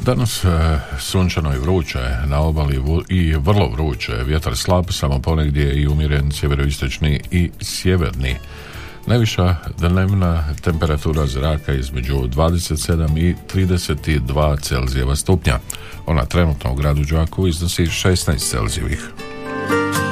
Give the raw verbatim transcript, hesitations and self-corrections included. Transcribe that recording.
Danas e, sunčano i vruće, na obali vu, i vrlo vruće, vjetar slab, samo ponegdje i umjeren sjeveroistočni i sjeverni. Najviša dnevna temperatura zraka između dvadeset sedam i trideset dva Celzijeva stupnja. Ona trenutno u gradu Đakovu iznosi šesnaest Celzijevih.